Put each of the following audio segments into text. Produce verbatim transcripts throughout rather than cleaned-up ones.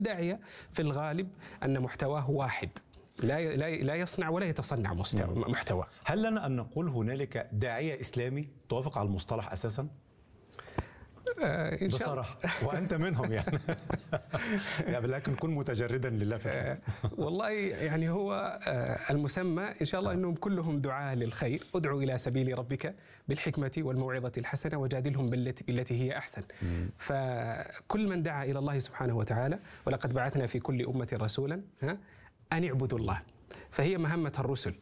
داعية في الغالب أن محتواه واحد، لا لا لا يصنع ولا يتصنع محتوى. هل لنا أن نقول هنالك داعية إسلامي توافق على المصطلح أساساً؟ آه بصراحة وأنت منهم يعني. يعني لكن كن متجردا لله في الحق. آه والله يعني هو آه المسمى إن شاء الله أنهم كلهم دعاة للخير. ادعو إلى سبيل ربك بالحكمة والموعظة الحسنة وجادلهم بالتي, بالتي هي أحسن. مم. فكل من دعا إلى الله سبحانه وتعالى، ولقد بعثنا في كل أمة رسولا ها أن يعبدوا الله، فهي مهمة الرسل.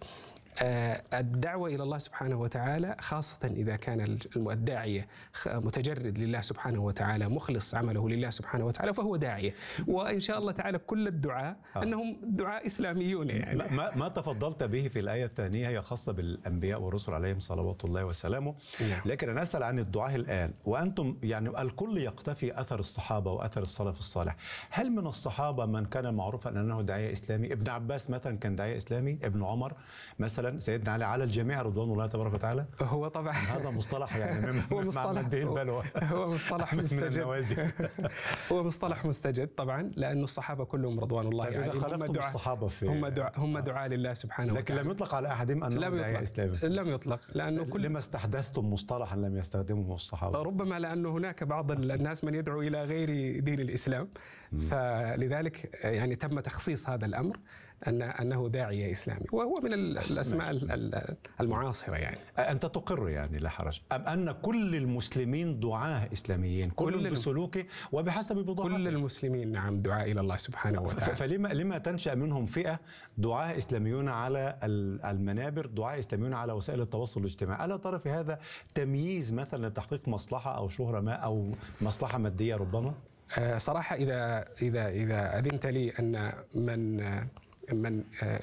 الدعوة إلى الله سبحانه وتعالى خاصة إذا كان الداعية متجرد لله سبحانه وتعالى، مخلص عمله لله سبحانه وتعالى، فهو داعية. وإن شاء الله تعالى كل الدعاء أنهم دعاء إسلاميون يعني. ما, ما تفضلت به في الآية الثانية هي خاصة بالأنبياء والرسل عليهم صلوات الله وسلامه. لكن أنا أسأل عن الدعاء الآن، وأنتم يعني الكل يقتفي أثر الصحابة وأثر السلف الصالح. هل من الصحابة من كان معروفا أنه داعية إسلامي؟ ابن عباس مثلا كان داعية إسلامي، ابن عمر مثلا، سيدنا علي، على الجميع رضوان الله تبارك وتعالى. هو طبعا هذا مصطلح يعني من هو مصطلح البلوى. هو مصطلح مستجد. هو مصطلح مستجد طبعا، لأن الصحابة كلهم رضوان الله يعني هم دعاء الصحابة في هم دعاء هم دعاء لله سبحانه لكن وتعالى. لم يطلق على أحدهم أنه داعية إسلامي. لم يطلق لأنه كل لما استحدثتم مصطلحا لم يستخدمه الصحابة؟ ربما لأنه هناك بعض الناس من يدعو إلى غير دين الإسلام، فلذلك يعني تم تخصيص هذا الأمر أن أنه داعية إسلامي، وهو من الأسماء المعاصرة يعني. أنت تقر يعني لا حرج، أم أن كل المسلمين دعاة إسلاميين كل, كل بسلوكه وبحسب بضاعته؟ كل المسلمين نعم دعاء إلى الله سبحانه وتعالى. فلما لما تنشأ منهم فئة دعاة إسلاميون على المنابر، دعاة إسلاميون على وسائل التواصل الاجتماعي؟ ألا ترى في هذا تمييز مثلا لتحقيق مصلحة أو شهرة ما أو مصلحة مادية ربما؟ صراحة إذا إذا إذا أذنت لي أن من من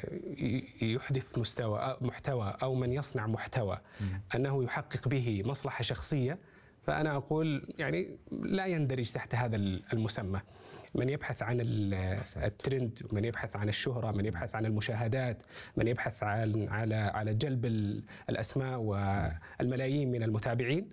يحدث مستوى محتوى أو من يصنع محتوى أنه يحقق به مصلحة شخصية، فأنا أقول يعني لا يندرج تحت هذا المسمى. من يبحث عن الترند، من يبحث عن الشهرة، من يبحث عن المشاهدات، من يبحث عن على على جلب الأسماء والملايين من المتابعين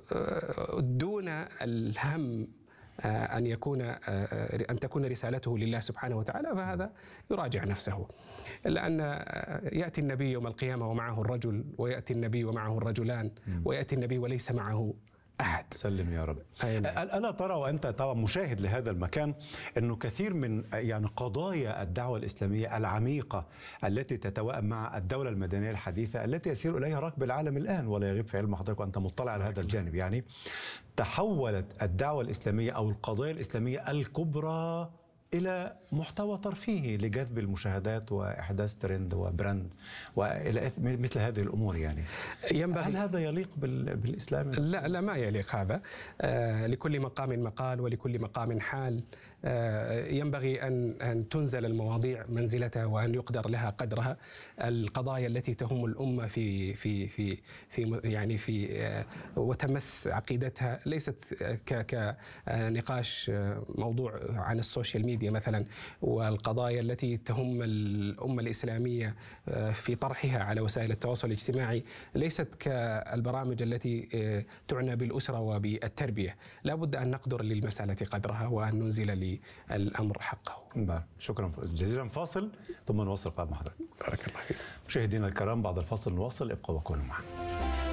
دون الهم أن يكون أن تكون رسالته لله سبحانه وتعالى، فهذا يراجع نفسه. لأن يأتي النبي يوم القيامة ومعه الرجل، ويأتي النبي ومعه الرجلان، ويأتي النبي وليس معه أحد. سلم يا رب. ألا ترى وأنت طبعا مشاهد لهذا المكان أنه كثير من يعني قضايا الدعوة الإسلامية العميقة التي تتوائم مع الدولة المدنية الحديثة التي يسير إليها ركب العالم الآن، ولا يغيب في علم حضرتك وأنت مطلع على هذا الجانب، يعني تحولت الدعوة الإسلامية أو القضايا الإسلامية الكبرى إلى محتوى ترفيهي لجذب المشاهدات وإحداث ترند وبراند وإلى مثل هذه الأمور. يعني ينبغي، هل هذا يليق بالإسلام؟ لا لا ما يليق هذا. آه لكل مقام مقال ولكل مقام حال. آه ينبغي أن أن تنزل المواضيع منزلتها وأن يقدر لها قدرها. القضايا التي تهم الأمة في في في في يعني في آه وتمس عقيدتها ليست كنقاش موضوع عن السوشيال ميديا مثلا، والقضايا التي تهم الأمة الإسلامية في طرحها على وسائل التواصل الاجتماعي ليست كالبرامج التي تعنى بالأسرة وبالتربية. لا بد أن نقدر للمسألة قدرها وأن ننزل للأمر حقه. شكرا جزيلا. فاصل ثم نواصل قائمة حضرتك. بارك الله فيك. مشاهدينا الكرام، بعد الفاصل نواصل، ابقوا وكونوا معنا.